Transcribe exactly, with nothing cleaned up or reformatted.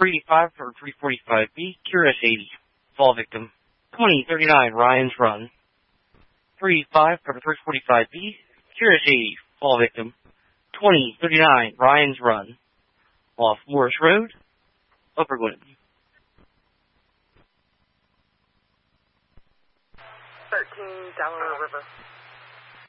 three eighty-five for three forty-five B, Curious eighty, fall victim. twenty thirty-nine, Ryan's Run. three eighty-five for three forty-five B, Curious eighty, fall victim. twenty thirty-nine, Ryan's Run. Off Morris Road, Upper Glen. thirteen, Delaware River.